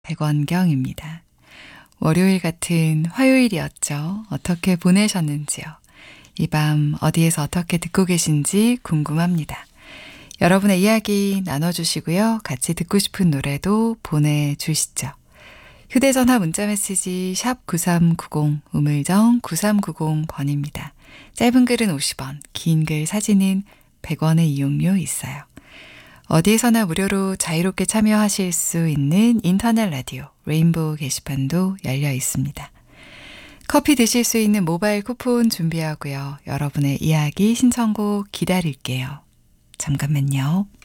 백원경입니다. 월요일 같은 화요일이었죠. 어떻게 보내셨는지요? 이 밤 어디에서 어떻게 듣고 계신지 궁금합니다. 여러분의 이야기 나눠주시고요. 같이 듣고 싶은 노래도 보내주시죠. 휴대전화 문자메시지 샵 9390 우물정 9390번입니다. 짧은 글은 50원, 긴 글 사진은 100원의 이용료 있어요. 어디에서나 무료로 자유롭게 참여하실 수 있는 인터넷 라디오 레인보우 게시판도 열려 있습니다. 커피 드실 수 있는 모바일 쿠폰 준비하고요. 여러분의 이야기 신청곡 기다릴게요. 잠깐만요.